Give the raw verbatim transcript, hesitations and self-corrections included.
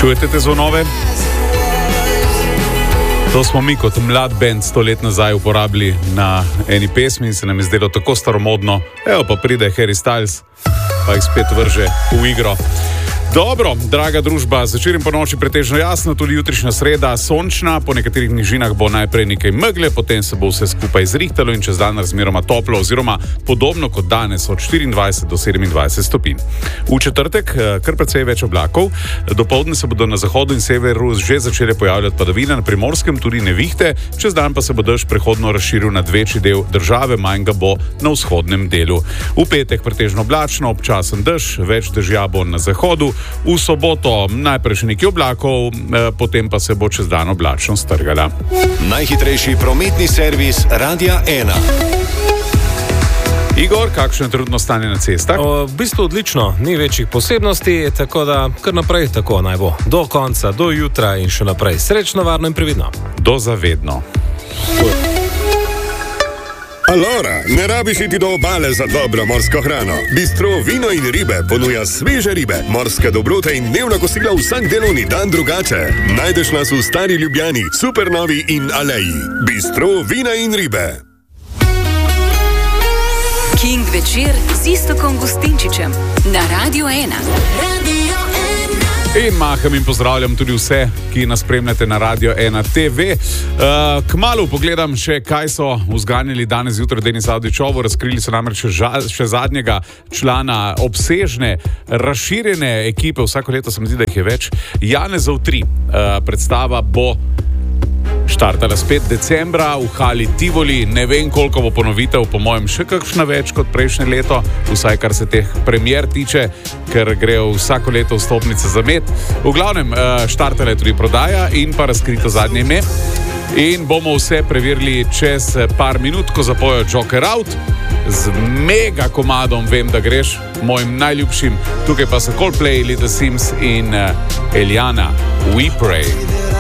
Čujete te zvonove? To smo mi kot mlad band sto let nazaj uporabili na eni pesmi in se nam je zdelo tako staromodno. Evo pa pride Harry Styles, pa jih spet vrže v igro. Dobro, draga družba, zvečer in ponoči pretežno jasno, tudi jutrišnja sreda sončna, po nekaterih nižinah bo najprej nekaj megle, potem se bo vse skupaj zrihtalo in čez dan razmeroma toplo oziroma podobno kot danes od štiriindvajset do sedemindvajset stopinj. V četrtek kar precej več oblakov, dopoldne se bodo na zahodu in severu že začele pojavljati padavine, na Primorskem tudi nevihte, čez dan pa se bo dež prehodno razširil nad večji del države, manj ga bo na vzhodnem delu. V petek pretežno oblačno, občasen dež, več dežja bo na zahodu. V soboto najprej še nekaj oblakov, potem pa se bo čez dan oblačno strgala. Najhitrejši prometni servis Radia ena. Igor, kakšno je trenutno stanje na cestah? O, v bistvu odlično, ni večjih posebnosti, tako da kar naprej tako naj bo. Do konca, do jutra in še naprej. Srečno, varno in previdno. Do zavedno. Alora, ne rabiš iti do obale za dobro morsko hrano. Bistro Vino in ribe ponuja sveže ribe, morske dobrote in dnevna kosila vsak delovni dan drugače. Najdeš nas v Stari Ljubljani, Supernovi in Aleji. Bistro Vina in ribe. King večer z Iztokom Gustinčičem na Radio ena. In maham in pozdravljam tudi vse, ki nas spremljate na Radio ena T V. Uh, kmalu pogledam še, kaj so vzganjali danes zjutraj Denis Avdićovo. Razkrili so namreč še, še zadnjega člana obsežne, razširjene ekipe. Vsako leto se mi zdi, da jih je več. Janezov tri. Uh, predstava bo štartala spet decembra v hali Tivoli. Ne vem, koliko bo ponovitev, po mojem še kakšna več kot prejšnje leto, vsaj kar se teh premier tiče, ker grejo vsako leto vstopnice za med. V glavnem, štartala je tudi prodaja in pa razkrito zadnje ime. In bomo vse preverili čez par minut, ko zapojo Joker Out z mega komadom Vem, da greš, mojim najljubšim. Tukaj pa so Coldplay, Little Sims in Eliana, We Pray.